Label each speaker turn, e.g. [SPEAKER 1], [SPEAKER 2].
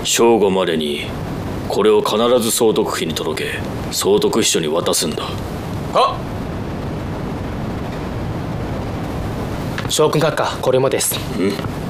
[SPEAKER 1] 正午までにこれを必ず総督府に届け、総督秘書に渡すんだ。
[SPEAKER 2] は
[SPEAKER 3] 将軍閣下、これもです。